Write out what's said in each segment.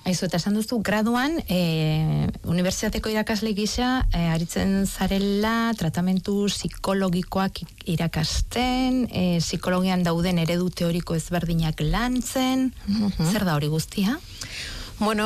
Aizu, eta esan duzu, graduan, unibertsitateko irakasle gisa, aritzen zarela tratamentu psikologikoak irakasten, psikologian dauden eredu teoriko ezberdinak lantzen, zer da hori guztia? Bueno,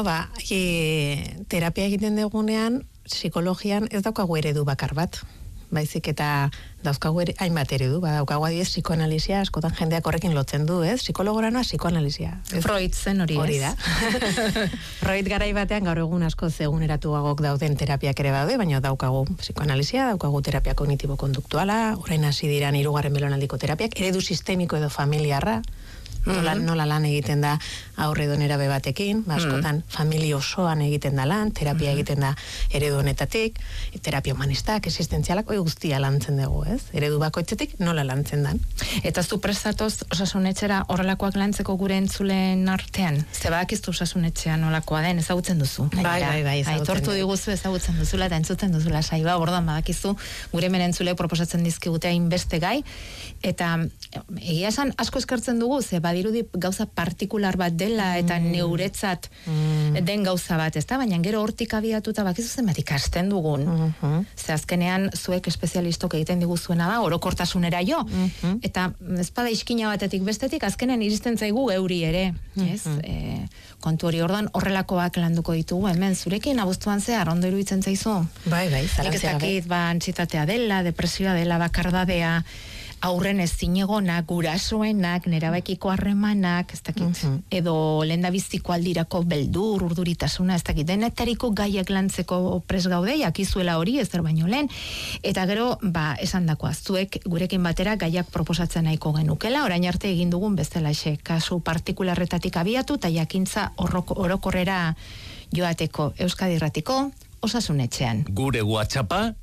terapia egiten dugunean, psikologian ez daukagu eredu bakar bat. Baizik eta dauzkagu hainbat eredu, daukagu adibidez psikoanalizia, askotan jendeak horrekin lotzen du, ez? Psikologora noa psikoanalizia. Freud zen hori, ez? Hori da. Freud garai batean gaur egun asko eguneratuagok dauden terapiak ere daude, baina daukagu psikoanalizia, daukagu terapia kognitibo-konduktuala, orain hasi diran 3. belaunaldiko terapiak, eredu sistemiko edo familiarra, nola lan egiten da aurre edo nerabe batekin, askotan familia osoan egiten da lan, terapia egiten da eredu honetatik, terapia humanistak, existentzialak, guztia lantzen dugu, ez? Eredu bakoitzetik nola lantzen dan. Eta zu prestatoz osasunetxera horrelakoak lantzeko gure entzulen artean? Zebak iztu osasunetxean nolakoa den, ezagutzen duzu? Bai, aitortu diguzu ezagutzen duzula eta entzuten duzula saiba, bordan badakizu gure hemen entzule proposatzen dizkigute hainbeste gai, eta egia esan asko eskertzen dugu, ze badirudi gauza partikular bat dela eta neuretzat den gauza bat, ezta? Baina gero hortik abiatuta bakizu zenbat ikasten dugun. Ze azkenean zuek espezialistok egiten diguzuena da, orokortasunera jo. Eta ezpada iskina batetik bestetik, azkenean iristen zaigu geuri ere. Ez? Kontu hori ordan horrelakoak landuko ditugu, hemen zurekin abuztuan zehar, ondo iruditzen zaizu? Bai, zalantzia gabe. Nik antsietatea dela, depresioa dela, bakardadea, aurren ez zinegonak, gurasoenak, nerabekiko harremanak, ez dakit, edo lehendabiziko aldirako beldur, urduritasuna, ez dakit, denetariko gaiak lantzeko pres gaude, jakizuela hori, ez baino lehen, eta gero, esan dakoa, zuek gurekin batera gaiak proposatzen nahiko genukela, orain arte egin dugun bezalaxe, kasu partikularretatik abiatu, eta jakintza orokorrera joateko Euskadi Irratiko Osasunetxean. Gure WhatsAppa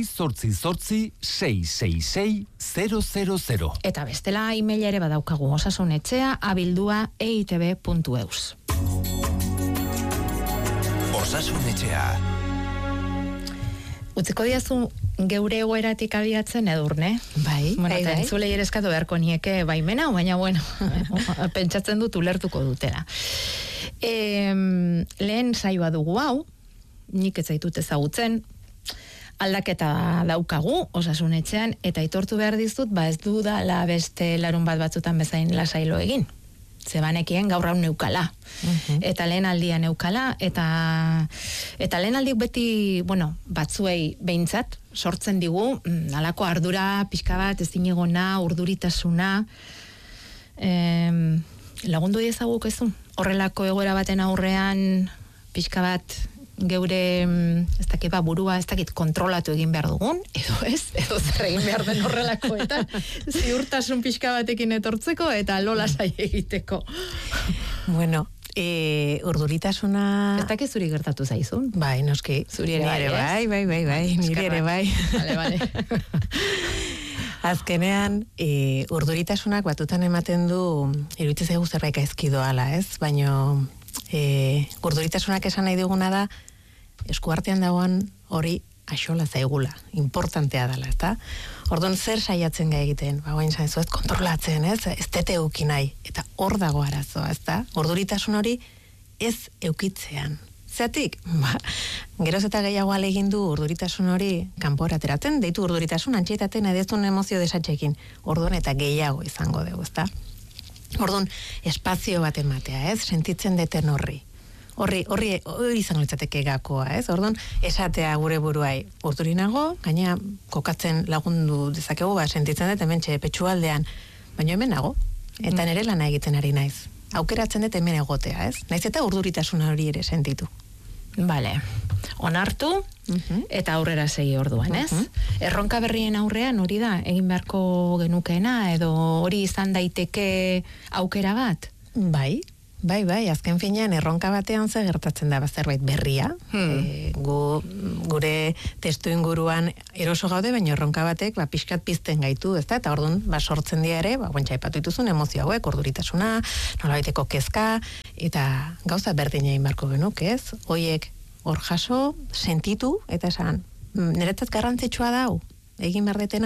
688-666-000. Eta bestela emaila ere badaukagu osasunetxea@eitb.eus. Osasunetxea. Utziko diazu geure egoeratik abiatzen Edurne? Bai. Eta entzulei ere eskatu beharko nieke baimena, baina bueno, pentsatzen dut ulertuko dutela. Lehen saioa dugu hau, nik ez zaitut ezagutzen, aldaketa daukagu Osasunetxean, eta aitortu behar dizut, ez dudala beste larun batzutan bezain lasailo egin. Zebanekien gaur hau neukala. Eta lehen aldia neukala, eta lehen aldiak beti, batzuei behintzat, sortzen digu, alako ardura, pixka bat, ezinegona, urduritasuna, lagundu diezaguk ezu? Horrelako egoera baten aurrean, pixka bat, geure, ez dakit, burua, ez dakit, kontrolatu egin behar dugun, edo zer egin behar den horrelako, eta ziurtasun pixka batekin etortzeko, eta lola sai egiteko. Bueno, urduritasuna... Ez dakit zuri gertatu zaizun? Bai, noski. Zuri ere bai, bai, nire ere bai. Vale. Azkenean, urduritasunak batutan ematen du, iruditzen zaigu zerbait gaizki doala, ez? Baina urduritasunak esan nahi duguna da, eskuartean dagoan hori axola zaigula, importantea dela, ezta? Orduan zer saiatzen gai egiten, guain zaizu, ez kontrolatzen, ez tete euki nahi, eta hor dago arazoa, ezta? Urduritasun hori ez eukitzean. Zeatik, geroz eta gehiago alegin du urduritasun hori kanpora ateratzen, deitu urduritasun antxietaten edezun emozio desatxekin, orduan eta gehiago izango dugu, ezta? Orduan, espazio bat ematea, ez? Sentitzen deten horri izango litzateke gakoa, ez? Orduan, esatea gure buruai urdurinago, gaina kokatzen lagundu dezakegu, sentitzen dut hemen petxualdean, baina hemen nago, eta nire lana egiten ari naiz. Aukeratzen dut hemen egotea, ez? Naiz eta urduritasun hori ere sentitu. Bale, onartu eta aurrera segi orduan, ez? Erronka berrien aurrean hori da, egin beharko genukeena, edo hori izan daiteke aukera bat? Bai, azken finean erronka batean ze gertatzen da zerbait berria. Gure testu inguruan eroso gaude, baina erronka batek pixkat pizten gaitu, ezta? Eta orduan sortzen dira ere, guantxa aipatu dituzun emozio hauek, urduritasuna, nolabaiteko kezka, eta gauza berdina egin beharko genuk, ez? Hoiek hor jaso, sentitu, eta esan, niretzat garrantzitsua da hau, egin behar deten hau.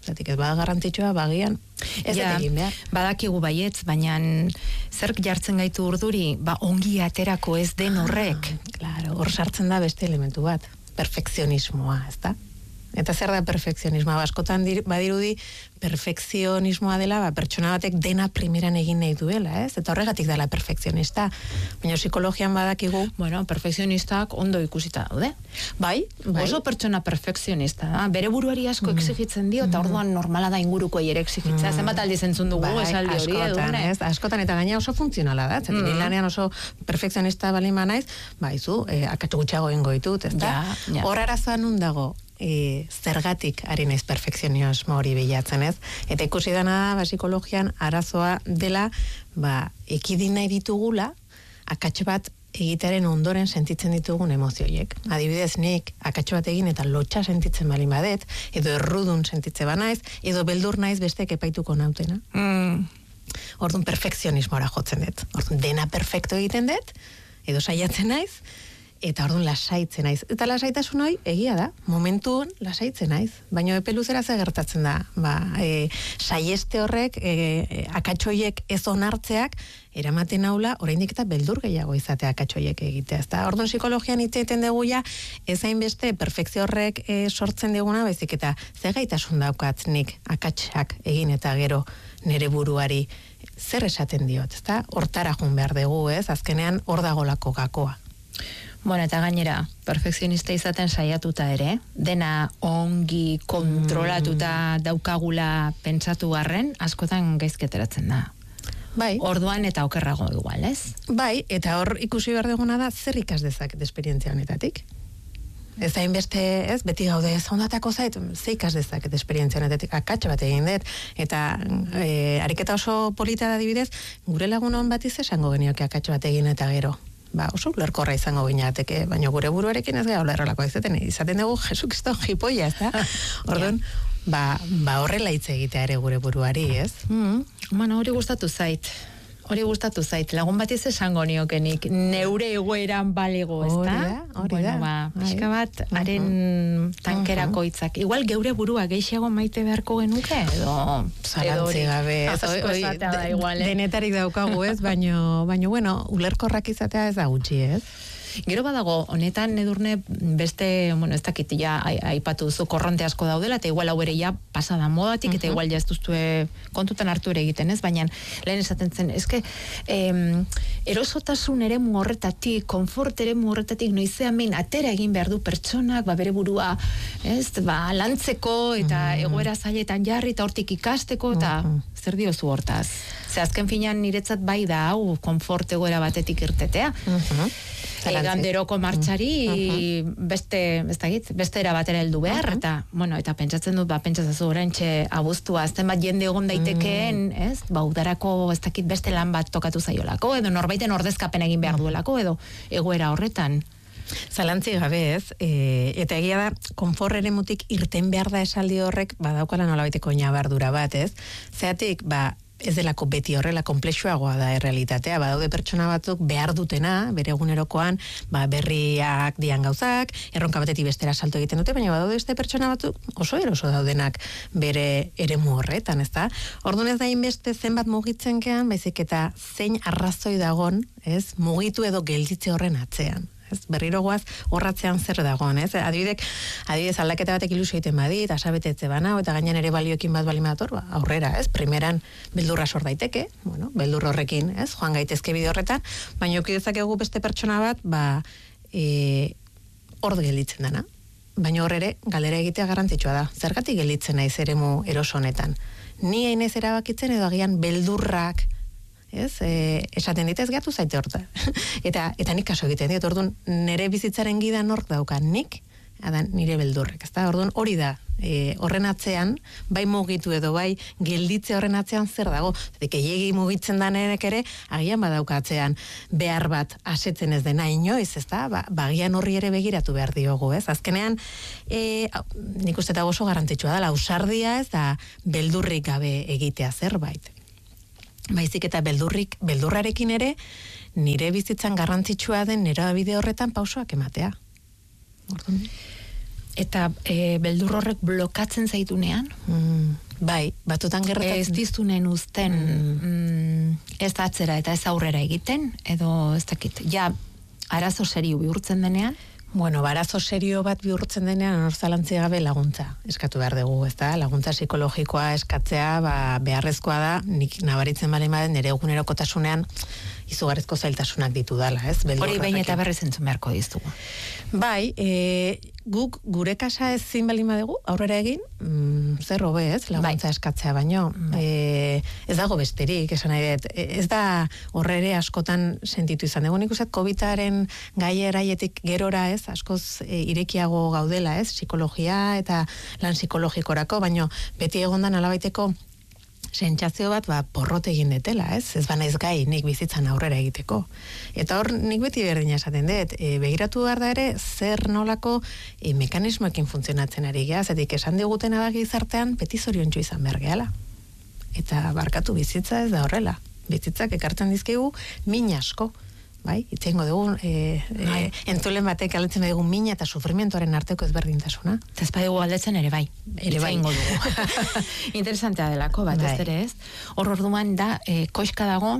Zatik ez bada garrantzitsua, bagian, ez dut egin behar. Badakigu baietz, baina zerk jartzen gaitu urduri, ongi aterako ez den horrek. Claro, hor sartzen da beste elementu bat, perfekzionismoa, ez da? Eta zer da perfekzionismoa? Askotan badirudi perfekzionismoa dela, pertsona batek dena primeran egin nahi duela, ez? Eta horregatik dela perfekzionista. Baina psikologian badakigu... Bueno, perfekzionistak ondo ikusita daude. Bai. Oso pertsona perfekzionista da. Bere buruari asko exigitzen dio, eta orduan normala da ingurukoei ere exigitzea. Zenbat aldiz entzun dugu, esaldi hori askotan, ez? Askotan, eta gaina oso funtzionala da. Zaten lanean oso perfekzionista balin naiz, izu, akatsu gutxiago ingo ditut, ez da? Hor arazoa nun dago, zergatik ari naiz perfekzionismo hori bilatzen, ez? Eta ikusi dana da, psikologian arazoa dela, ekidin nahi ditugula, akats bat egitearen ondoren sentitzen ditugun emozioiek. Adibidez, nik akats bat egin eta lotxa sentitzen balin badet, edo errudun sentitzen banaiz, edo beldur naiz bestek epaituko nautena. Orduan perfekzionismora jotzen dut. Orduan dena perfekto egiten dut, edo saiatzen naiz, eta orduan lasaitzen naiz. Eta lasaitasun hori egia da, momentuan lasaitzen naiz. Baina epe luzera ze gertatzen da. Saieste horrek, akatsoiek ez onartzeak, eramaten naula, oraindik eta beldur gehiago izatea akatsoiek egitea. Ezta? Orduan psikologian hitz egiten dugu ja, ez hainbeste perfekzio horrek sortzen diguna, baizik eta ze gaitasun daukat nik akatsak egin eta gero nere buruari zer esaten diot, ezta? Hortara joan behar dugu, ez? Azkenean hor dagolako gakoa. Bueno, eta gainera, perfekzionista izaten saiatuta ere, dena ongi kontrolatuta daukagula pentsatu garren, askotan gaizketeratzen da. Bai. Orduan eta okerrago igual, ez? Bai, eta hor ikusi behar duguna da, zer ikas dezaket esperientzia honetatik? Ez hainbeste, ez, beti gaude, ez ondatako zait, ze ikas dezaket esperientzia honetatik, akats bat egin dut, eta ariketa oso polita da adibidez, gure lagunon bat esango genioke akats bat egin eta gero. Oso ulerkorra izango gineateke, baina gure buruarekin ez gara ulerrelako izaten dugu Jesukristo jipoia, ez da? Orduan, horrela hitz egitea ere gure buruari, ez? Bueno, hori gustatu zait. Lagun bat esango niokenik, neure egoeran balego, ez da? Hori da. Pixka bat, haren tankerako hitzak. Igual geure burua gehiago maite beharko genuke, edo... Zalantzi gabe. Denetarik daukagu, ez? Baina, bueno, ulerkorrak izatea ez da gutxi, ez? Gero badago, honetan edurne beste, bueno, ez dakit, ja, aipatu duzu korronte asko daudela, eta igual hau ere ja pasada modatik, eta igual ja ez duztue kontutan hartu ere egiten, ez? Baina, lehen esaten zen, eske, erosotasun eremu horretatik, konfort eremu horretatik, noizean behin atera egin behar du pertsonak, bere burua, ez, lantzeko, eta egoera zailetan jarri, eta hortik ikasteko, eta zer diozu hortaz? Ze azken finean niretzat bai da, hau, konfort egoera batetik irtetea. Ganderoko martxari beste era batera heldu behar, eta, bueno, eta pentsatzen dut, pentsatzen oraintxe abuztua, azten bat jende egon daitekeen, ez? Udarako ez dakit beste lan bat tokatu zaiolako, edo norbaiten ordezkapen egin behar duelako, edo egoera horretan. Zalantzi gabe, ez? Eta egia da, konfort eremutik irten behar da esaldi horrek, badaukala nolabaiteko inabardura bat, ez? Zeatik, ez delako beti horrela komplexuagoa da errealitatea, badaude pertsona batzuk behar dutena, bere egunerokoan, berriak dian gauzak, erronka batetik bestera salto egiten dute, baina badaude beste pertsona batzuk oso eroso daudenak bere eremu horretan, ez da? Orduan ez da inbeste zenbat mugitzen gean, baizik eta zein arrazoi dagon, ez, mugitu edo gelditze horren atzean. Berriro goaz horratzean zer dagoen, ez? Adibidez aldaketa batek ilusio egiten badit, asabetetze bana, eta gainean ere balioekin bat balin badator, aurrera, ez? Primeran beldurra sor daiteke, bueno, beldur horrekin, ez? Joan gaitezke bide horretan, baina eduki dezakegu beste pertsona bat, hor gelditzen dana. Baina hor ere, galdera egitea garrantzitsua da. Zergatik gelditzen naiz eremu eroso honetan? Ni hainez erabakitzen edo agian beldurrak, esaten dit ez gatu zaite horta. eta nik kaso egiten dit, orduan nire bizitzaren gidan nork dauka nik, nire beldurrek, ezta? Orduan hori da, horren atzean, bai mugitu edo bai gelditze horren atzean zer dago, gehiegi mugitzen danenek ere, agian badauka atzean behar bat asetzen ez dena inoiz, ezta? Bagian horri ere begiratu behar diogu, ez? Azkenean, nik uste eta oso garrantzitsua da, ausardia ez da beldurrik gabe egitea zerbait. Baizik eta beldurrarekin ere, nire bizitzan garrantzitsua den nera bide horretan pausoak ematea. eta beldur horrek blokatzen zaitunean, Bai, batutan gertatzen. ez diztunen uzten ez atzera eta ez aurrera egiten, edo ez dakit, ja, arazo serio bihurtzen denean, Bueno, barazo serio bat bihurtzen denean hor zalantzi gabe laguntza eskatu behar dugu, ezta? Laguntza psikologikoa eskatzea, beharrezkoa da, nik nabaritzen bale maden nire egunerokotasunean izugarrizko zailtasunak ditu dala, ez? hori behin eta berriz entzun beharko diztugu. Bai, guk gure kasa ezin bali badugu aurrera egin, zer hobe, ez? Laguntza eskatzea baino, ez dago besterik, esan nahi dut, ez da horre askotan sentitu izan dugu. Nik uste COVID-aren gai eraietik gerora, ez? Askoz irekiago gaudela, ez? Psikologia eta lan psikologikorako, baino beti egondan alabaiteko sentsazio bat porrot egin detela, ez? Ez banaiz gai nik bizitzan aurrera egiteko. Eta hor nik beti berdina esaten dut, begiratu behar da ere zer nolako mekanismoekin funtzionatzen ari gea, zetik esan digutena da gizartean beti zoriontsu izan behar gehala. Eta barkatu bizitza ez da horrela. Bizitzak ekartzen dizkigu min asko. Bai, itzengo dugu, entzulen batek aletzen dugu mina eta sufrimientoaren arteko ezberdintasuna. Ez badigu galdetzen ere bai. Itzengo dugu. Interesantea delako, bat ez ere ez. Hor orduan da, koiska dago,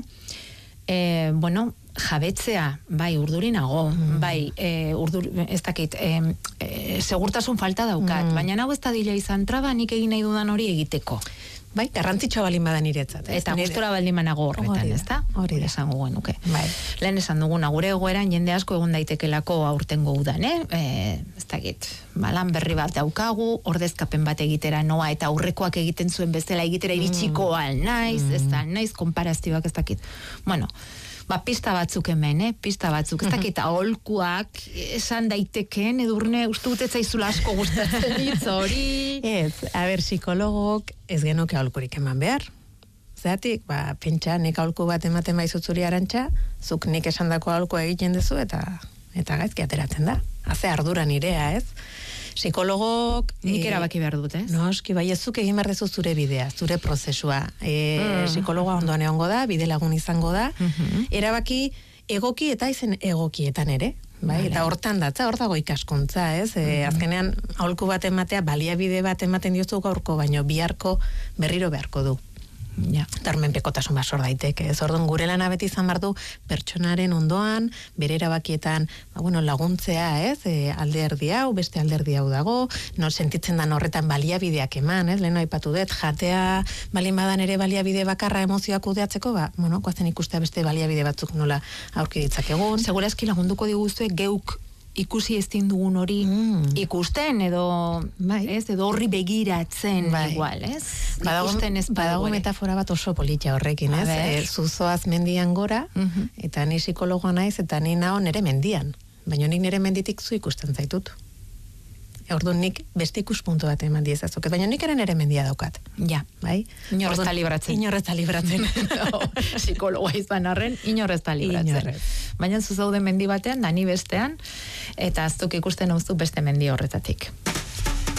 bueno, jabetzea, bai, urdurinago, bai, ez dakit, segurtasun falta daukat, baina hau ez da dila izan traba, nik egin nahi dudan hori egiteko. Bai, garrantzitsua balin badan niretzat. Eta gustora baldin banago horretan, ezta? Hori da. Esango genuke. Bai. Lehen esan duguna, gure egoeran jende asko egon daitekelako aurtengo udan, ez dakit, lan berri bat daukagu, ordezkapen bat egitera noa, eta aurrekoak egiten zuen bezala egitera iritsiko al naiz, ez da, naiz, konparazioak ez dakit. Bueno, pista batzuk hemen, pista batzuk, ez dakit, aholkuak esan daitekeen, edurne uste dut ez zaizula asko gustatzen hitz hori. Ez, psikologok ez genuke aholkurik eman behar. Zeratik, pentsa, nik aholku bat ematen baizutzuri Arantxa, zuk nik esandako aholkua egiten duzu, eta gaizki ateratzen da. Haze ardura nirea, ez? Psikologok... Nik erabaki behar dut, ez? Noski, bai, ez zuk egin behar dezu zure bidea, zure prozesua. Psikologoa ondoan egongo da, bide lagun izango da. Erabaki egoki eta izen egokietan ere. Bai, eta hortan datza, hor dago ikaskuntza, ez? Azkenean, aholku bat ematea, baliabide bat ematen diozu gaurko, baino biharko berriro beharko du. Ja. Menpekotasun basor daiteke. Ez orduan gure lana beti izan behar du pertsonaren ondoan, bere erabakietan, laguntzea, ez? Alderdi hau, beste alderdi hau dago, sentitzen dan horretan baliabideak eman, ez? Lehen aipatu dut, jatea balin badan ere baliabide bakarra emozioak kudeatzeko, goazen ikustea beste baliabide batzuk nola aurki ditzakegun. Segurazki lagunduko diguzue geuk ikusi ezin dugun hori ikusten edo edo horri begiratzen igual, ez? Badago metafora bat oso politia horrekin, ez? Zuzoaz mendian gora, eta ni psikologoa naiz, eta ni nao nere mendian. Baina nik nere menditik zu ikusten zaitut. Orduan nik beste ikuspuntu bat eman diezazuket, baina nik ere nere mendia daukat. Ja, bai? Inor ez da libratzen. Inor ez da libratzen. Psikologoa izan arren, inor ez da libratzen. Baina zu zaude mendi batean, da ni bestean, eta aztuk ikusten hauzu beste mendi horretatik.